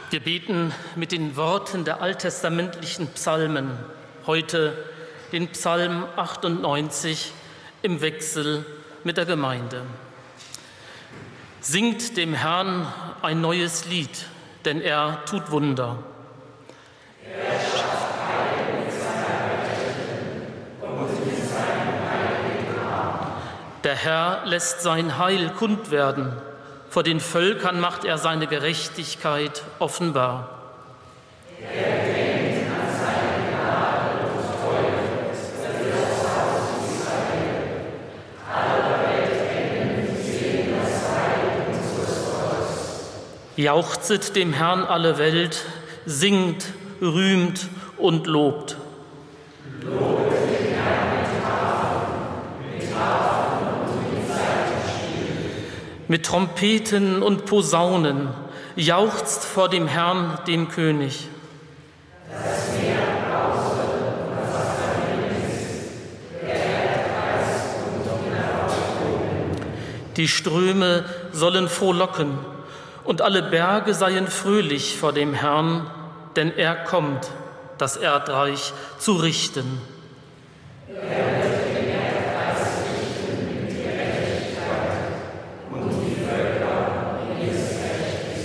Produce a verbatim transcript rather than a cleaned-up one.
Wir beten mit den Worten der alttestamentlichen Psalmen, heute den Psalm achtundneunzig im Wechsel mit der Gemeinde. Singt dem Herrn ein neues Lied, denn er tut Wunder. Er schafft Heil mit seiner Rechten und mit seinem heiligen Arm. Der Herr lässt sein Heil kund werden. Vor den Völkern macht er seine Gerechtigkeit offenbar. Er denkt an seine Gnade und Treue, für das Haus Israel. Alle Weltenden sehen das Heil unseres Gottes. Jauchzet dem Herrn alle Welt, singt, rühmt und lobt. Lobet den Herrn mit Harfen, mit Harfen und mit Saitenspiel. Mit Trompeten und Posaunen jauchzt vor dem Herrn, dem König. Das Meer brauste und was darin ist, der Erdkreis und die Erlauchung. Die Ströme sollen frohlocken und alle Berge seien fröhlich vor dem Herrn, denn er kommt, das Erdreich zu richten.